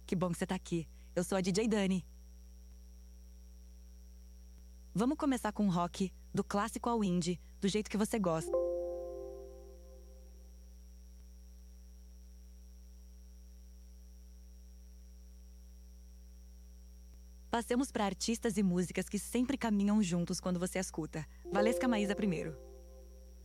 Que bom que você tá aqui. Eu sou a DJ Dani. Vamos começar com rock, do clássico ao indie, do jeito que você gosta. Passemos para artistas e músicas que sempre caminham juntos quando você escuta. Valesca Maísa primeiro.